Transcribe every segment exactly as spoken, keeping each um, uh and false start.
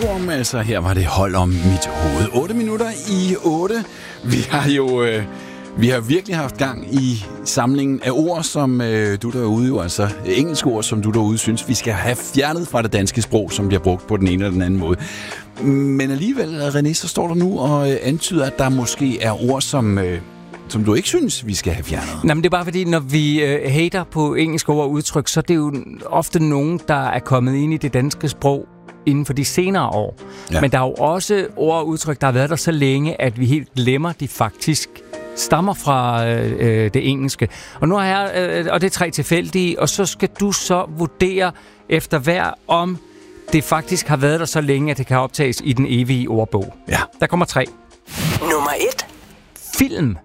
Borum, altså her var det hold om mit hoved. otte minutter i otte. Vi har jo øh, vi har virkelig haft gang i samlingen af ord, som øh, du derude, jo, altså engelske ord, som du derude synes, vi skal have fjernet fra det danske sprog, som bliver brugt på den ene eller den anden måde. Men alligevel, René, så står der nu og øh, antyder, at der måske er ord, som... Øh, som du ikke synes, vi skal have fjernet? Nå, men det er bare fordi, når vi øh, hater på engelske ord og udtryk, så er det jo ofte nogen, der er kommet ind i det danske sprog inden for de senere år. Ja. Men der er jo også ord og udtryk, der har været der så længe, at vi helt glemmer, de faktisk stammer fra øh, det engelske. Og nu har jeg, øh, og det er tre tilfældige, og så skal du så vurdere efter hver, om det faktisk har været der så længe, at det kan optages i den evige ordbog. Ja. Der kommer tre. Nummer et. Film.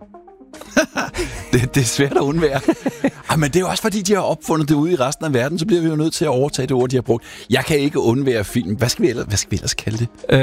det, det er svært at undvære. Ah, men det er jo også fordi, de har opfundet det ude i resten af verden, så bliver vi jo nødt til at overtage det ord, de har brugt. Jeg kan ikke undvære film. Hvad skal vi ellers, hvad skal vi ellers kalde det? Øh,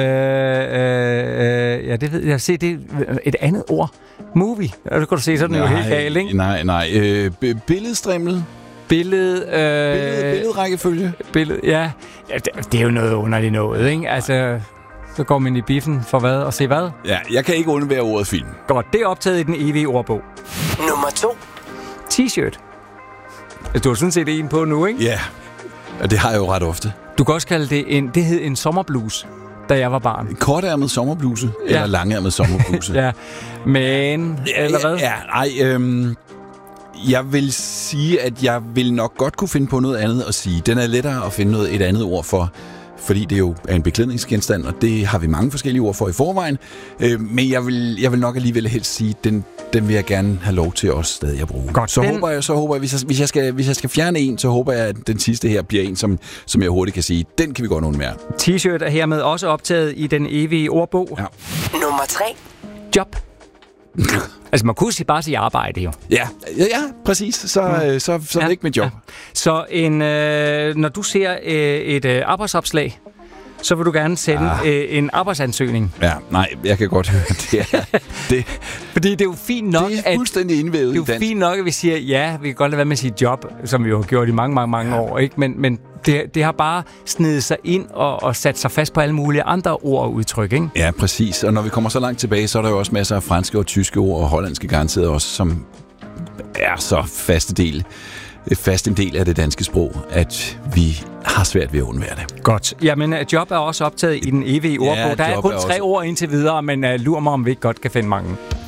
øh, ja, det ved jeg. Se, det er et andet ord. Movie. Ja, det kan du se, så er den jo helt galt, ikke? Nej, nej. Øh, b- billedstrimmel. Billed, øh, Billed, billedrækkefølge. Billed, ja. ja det, det er jo noget underligt noget, ikke? Altså... Så går man i biffen for hvad og se hvad? Ja, jeg kan ikke undvære ordet film. Godt, det er optaget i den evige ordbog. Nummer to. T-shirt. Du har sådan set en på nu, ikke? Ja, og det har jeg jo ret ofte. Du kan også kalde det en, det hed en sommerbluse, da jeg var barn. En kortærmet sommerbluse, ja. Eller langærmet sommerbluse. Ja, men, eller hvad? Ja, nej, øhm, jeg vil sige, at jeg vil nok godt kunne finde på noget andet at sige. Den er lettere at finde noget, et andet ord for, fordi det jo er en beklædningsgenstand, og det har vi mange forskellige ord for i forvejen. Øh, men jeg vil, jeg vil nok alligevel helst sige, den, den vil jeg gerne have lov til også stadig at bruge. Godt, så, den... håber jeg, så håber jeg, hvis jeg, hvis jeg, skal, hvis jeg skal fjerne en, så håber jeg, at den sidste her bliver en, som, som jeg hurtigt kan sige, den kan vi godt undvære. T-shirt er hermed også optaget i den evige ordbog. Ja. Nummer tre. Job. Altså, man kunne sige bare sige arbejde, jo. Ja, ja, ja præcis. Så, mm. så, så ja. Væk med job. Ja. Så en, øh, når du ser øh, et øh, arbejdsopslag, så vil du gerne sende ah. øh, en arbejdsansøgning. Ja, nej, jeg kan godt høre, det er... Det, Fordi det er jo fint nok, det er fuldstændig indvævet i dansk. Det er jo fint nok, at vi siger, ja, vi kan godt lade være med at sige job, som vi jo har gjort i mange, mange, mange ja. år, ikke? Men, men det, det har bare snedet sig ind og, og sat sig fast på alle mulige andre ord og udtryk, ikke? Ja, præcis. Og når vi kommer så langt tilbage, så er der jo også masser af franske og tyske ord, og hollandske garanteret også, som er så faste del, fast en del af det danske sprog, at vi har svært ved at undvære det. Godt. Jamen, job er også optaget i den evige ordbog. Ja, der er kun tre også... ord indtil videre, men uh, lur mig, om vi ikke godt kan finde mange.